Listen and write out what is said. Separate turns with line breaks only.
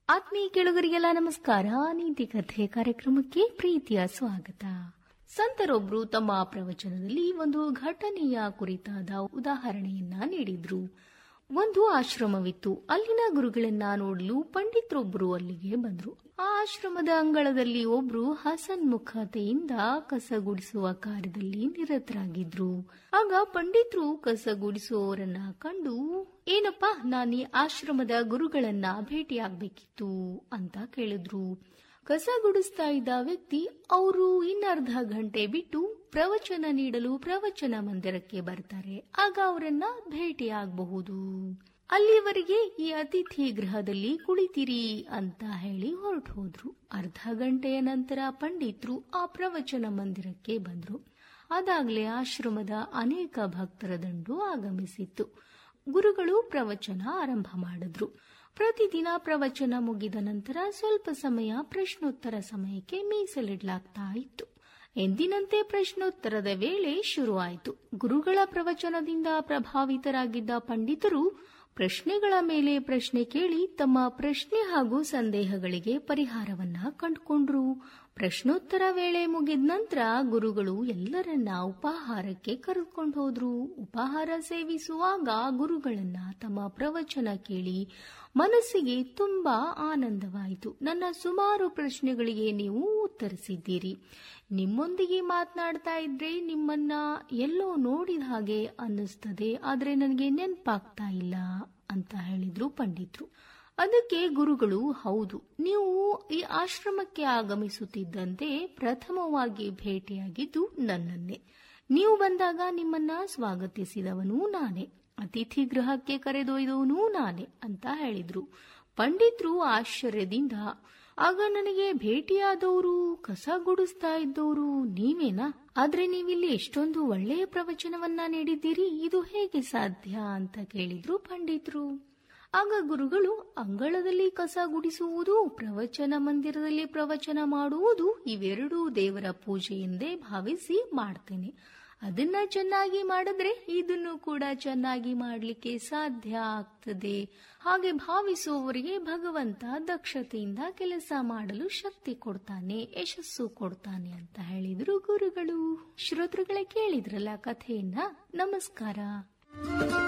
ಆತ್ಮೀಯ ಕೇಳುಗರಿಗೆಲ್ಲ ನಮಸ್ಕಾರ. ನೀತಿ ಕಥೆ ಕಾರ್ಯಕ್ರಮಕ್ಕೆ ಪ್ರೀತಿಯ ಸ್ವಾಗತ. ಸಂತರೊಬ್ರು ತಮ್ಮ ಪ್ರವಚನದಲ್ಲಿ ಒಂದು ಘಟನೆಯ ಕುರಿತಾದ ಉದಾಹರಣೆಯನ್ನ ನೀಡಿದ್ರು. ಒಂದು ಆಶ್ರಮವಿತ್ತು. ಅಲ್ಲಿನ ಗುರುಗಳನ್ನ ನೋಡಲು ಪಂಡಿತರೊಬ್ರು ಅಲ್ಲಿಗೆ ಬಂದ್ರು. ಆ ಆಶ್ರಮದ ಅಂಗಳದಲ್ಲಿ ಒಬ್ರು ಹಸನ್ಮುಖತೆಯಿಂದ ಕಸಗುಡಿಸುವ ಕಾರ್ಯದಲ್ಲಿ ನಿರತರಾಗಿದ್ರು. ಆಗ ಪಂಡಿತರು ಕಸಗುಡಿಸುವವರನ್ನ ಕಂಡು, ಏನಪ್ಪಾ, ನಾನೀ ಆಶ್ರಮದ ಗುರುಗಳನ್ನ ಭೇಟಿಯಾಗಬೇಕಿತ್ತು ಅಂತ ಕೇಳಿದ್ರು. ಕಸ ಗುಡಿಸ್ತಾ ಇದ್ದ ವ್ಯಕ್ತಿ ಅವರು ಇನ್ನರ್ಧ ಗಂಟೆ ಬಿಟ್ಟು ಪ್ರವಚನ ನೀಡಲು ಪ್ರವಚನ ಮಂದಿರಕ್ಕೆ ಬರ್ತಾರೆ, ಆಗ ಅವರನ್ನ ಭೇಟಿಯಾಗಬಹುದು, ಅಲ್ಲಿವರೆಗೆ ಈ ಅತಿಥಿ ಗೃಹದಲ್ಲಿ ಕುಳಿತಿರಿ ಅಂತ ಹೇಳಿ ಹೊರಟು ಹೋದ್ರು. ಅರ್ಧ ಗಂಟೆಯ ನಂತರ ಪಂಡಿತರು ಆ ಪ್ರವಚನ ಮಂದಿರಕ್ಕೆ ಬಂದ್ರು. ಅದಾಗ್ಲೇ ಆಶ್ರಮದ ಅನೇಕ ಭಕ್ತರ ದಂಡು ಆಗಮಿಸಿತ್ತು. ಗುರುಗಳು ಪ್ರವಚನ ಆರಂಭ ಮಾಡಿದ್ರು. ಪ್ರತಿದಿನ ಪ್ರವಚನ ಮುಗಿದ ನಂತರ ಸ್ವಲ್ಪ ಸಮಯ ಪ್ರಶ್ನೋತ್ತರ ಸಮಯಕ್ಕೆ ಮೀಸಲಿಡಲಾಗ್ತಾ ಇತ್ತು. ಎಂದಿನಂತೆ ಪ್ರಶ್ನೋತ್ತರದ ವೇಳೆ ಶುರುವಾಯಿತು. ಗುರುಗಳ ಪ್ರವಚನದಿಂದ ಪ್ರಭಾವಿತರಾಗಿದ್ದ ಪಂಡಿತರು ಪ್ರಶ್ನೆಗಳ ಮೇಲೆ ಪ್ರಶ್ನೆ ಕೇಳಿ ತಮ್ಮ ಪ್ರಶ್ನೆ ಹಾಗೂ ಸಂದೇಹಗಳಿಗೆ ಪರಿಹಾರವನ್ನ ಕಂಡುಕೊಂಡ್ರು. ಪ್ರಶ್ನೋತ್ತರ ವೇಳೆ ಮುಗಿದ ನಂತರ ಗುರುಗಳು ಎಲ್ಲರನ್ನ ಉಪಾಹಾರಕ್ಕೆ ಕರೆದುಕೊಂಡು ಹೋದ್ರು. ಉಪಾಹಾರ ಸೇವಿಸುವಾಗ ಗುರುಗಳನ್ನ ತಮ್ಮ ಪ್ರವಚನ ಕೇಳಿ ಮನಸ್ಸಿಗೆ ತುಂಬಾ ಆನಂದವಾಯಿತು. ನನ್ನ ಸುಮಾರು ಪ್ರಶ್ನೆಗಳಿಗೆ ನೀವು ಉತ್ತರಿಸಿದ್ದೀರಿ. ನಿಮ್ಮೊಂದಿಗೆ ಮಾತನಾಡ್ತಾ ಇದ್ರೆ ನಿಮ್ಮನ್ನ ಎಲ್ಲೋ ನೋಡಿದ ಹಾಗೆ ಅನ್ನಿಸ್ತದೆ, ಆದ್ರೆ ನನಗೆ ನೆನಪಾಗ್ತಾ ಇಲ್ಲ ಅಂತ ಹೇಳಿದ್ರು ಪಂಡಿತರು. ಅದಕ್ಕೆ ಗುರುಗಳು, ಹೌದು, ನೀವು ಈ ಆಶ್ರಮಕ್ಕೆ ಆಗಮಿಸುತ್ತಿದ್ದಂತೆ ಪ್ರಥಮವಾಗಿ ಭೇಟಿಯಾಗಿದ್ದು ನನ್ನನ್ನೇ. ನೀವು ಬಂದಾಗ ನಿಮ್ಮನ್ನ ಸ್ವಾಗತಿಸಿದವನೂ ನಾನೇ, ಅತಿಥಿ ಗೃಹಕ್ಕೆ ಕರೆದೊಯ್ದವನೂ ನಾನೇ ಅಂತ ಹೇಳಿದ್ರು. ಪಂಡಿತರು ಆಶ್ಚರ್ಯದಿಂದ, ಆಗ ನನಗೆ ಭೇಟಿಯಾದವರು, ಕಸ ಗುಡಿಸ್ತಾ ಇದ್ದವರು ನೀವೇನಾ? ಆದ್ರೆ ನೀವಿಲ್ಲಿ ಎಷ್ಟೊಂದು ಒಳ್ಳೆಯ ಪ್ರವಚನವನ್ನ ನೀಡಿದ್ದೀರಿ, ಇದು ಹೇಗೆ ಸಾಧ್ಯ ಅಂತ ಕೇಳಿದ್ರು ಪಂಡಿತರು. ಆಗ ಗುರುಗಳು, ಅಂಗಳದಲ್ಲಿ ಕಸ ಗುಡಿಸುವುದು, ಪ್ರವಚನ ಮಂದಿರದಲ್ಲಿ ಪ್ರವಚನ ಮಾಡುವುದು ಇವೆರಡೂ ದೇವರ ಪೂಜೆ ಎಂದೇ ಭಾವಿಸಿ ಮಾಡ್ತೇನೆ. ಅದನ್ನ ಚೆನ್ನಾಗಿ ಮಾಡಿದ್ರೆ ಇದನ್ನು ಕೂಡ ಚೆನ್ನಾಗಿ ಮಾಡ್ಲಿಕ್ಕೆ ಸಾಧ್ಯ ಆಗ್ತದೆ. ಹಾಗೆ ಭಾವಿಸುವವರಿಗೆ ಭಗವಂತ ದಕ್ಷತೆಯಿಂದ ಕೆಲಸ ಮಾಡಲು ಶಕ್ತಿ ಕೊಡ್ತಾನೆ, ಯಶಸ್ಸು ಕೊಡ್ತಾನೆ ಅಂತ ಹೇಳಿದ್ರು ಗುರುಗಳು. ಶ್ರೋತೃಗಳೇ, ಕೇಳಿದ್ರಲ್ಲ ಕಥೆಯನ್ನ. ನಮಸ್ಕಾರ.